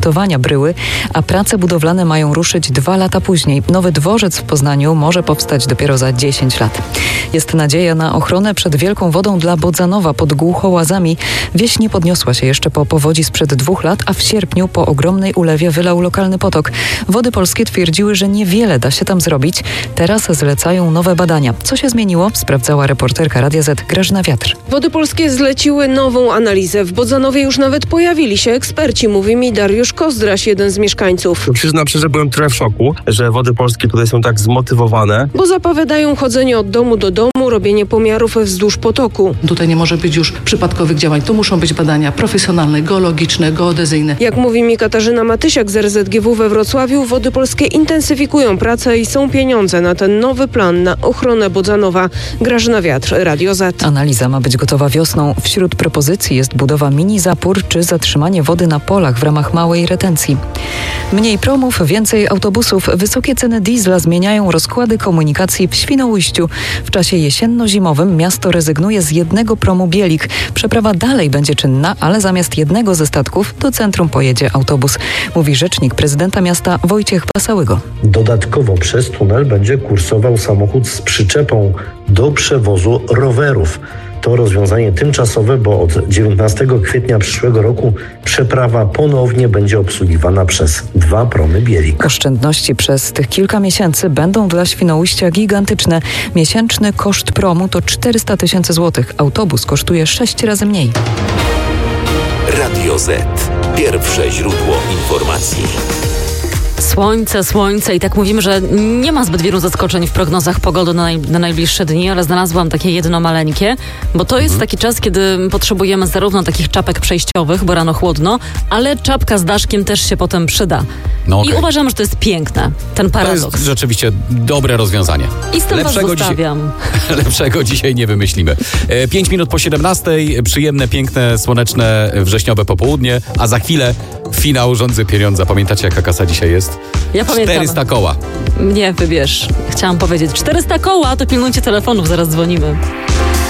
projektowania bryły, a prace budowlane mają ruszyć 2 lata później. Nowy dworzec w Poznaniu może powstać dopiero za 10 lat. Jest nadzieja na ochronę przed wielką wodą dla Bodzanowa pod Głuchołazami. Wieś nie podniosła się jeszcze po powodzi sprzed 2 lat, a w sierpniu po ogromnej ulewie wylał lokalny potok. Wody Polskie twierdziły, że niewiele da się tam zrobić. Teraz zlecają nowe badania. Co się zmieniło? Sprawdzała reporterka Radia Z Grażyna Wiatr. Wody Polskie zleciły nową analizę. W Bodzanowie już nawet pojawili się eksperci, mówi mi Dariusz Kozdraś, jeden z mieszkańców. Przyznam się, że byłem trochę w szoku, że Wody Polskie tutaj są tak zmotywowane. Bo zapowiadają chodzenie od domu do domu, robienie pomiarów wzdłuż potoku. Tutaj nie może być już przypadkowych działań. Tu muszą być badania profesjonalne, geologiczne, geodezyjne. Jak mówi mi Katarzyna Matysiak z RZGW we Wrocławiu, Wody Polskie intensyfikują pracę i są pieniądze na ten nowy plan na ochronę Bodzanowa. Grażyna Wiatr, Radio Z. Analiza ma być gotowa wiosną. Wśród propozycji jest budowa mini zapór czy zatrzymanie wody na polach w ramach małej retencji. Mniej promów, więcej autobusów. Wysokie ceny diesla zmieniają rozkłady komunikacji w Świnoujściu. W czasie jesienno-zimowym miasto rezygnuje z jednego promu Bielik. Przeprawa dalej będzie czynna, ale zamiast jednego ze statków do centrum pojedzie autobus, mówi rzecznik prezydenta miasta Wojciech Pasałygo. Dodatkowo przez tunel będzie kursował samochód z przyczepą do przewozu rowerów. To rozwiązanie tymczasowe, bo od 19 kwietnia przyszłego roku przeprawa ponownie będzie obsługiwana przez 2 promy Bielik. Oszczędności przez tych kilka miesięcy będą dla Świnoujścia gigantyczne. Miesięczny koszt promu to 400 000 złotych. Autobus kosztuje 6 razy mniej. Radio Z. Pierwsze źródło informacji. Słońce i tak mówimy, że nie ma zbyt wielu zaskoczeń w prognozach pogody na najbliższe dni, ale znalazłam takie jedno maleńkie, bo to jest taki czas, kiedy potrzebujemy zarówno takich czapek przejściowych, bo rano chłodno, ale czapka z daszkiem też się potem przyda. I uważam, że to jest piękne, ten paradoks. To jest rzeczywiście dobre rozwiązanie. I z tym was zostawiam. Lepszego dzisiaj nie wymyślimy. 5 minut po 17:00, przyjemne, piękne, słoneczne, wrześniowe popołudnie, a za chwilę finał Rządzy Pieniądza. Pamiętacie, jaka kasa dzisiaj jest? Ja pamiętam. 400 koła. Nie, wybierz. Chciałam powiedzieć 400 koła, to pilnujcie telefonów, zaraz dzwonimy.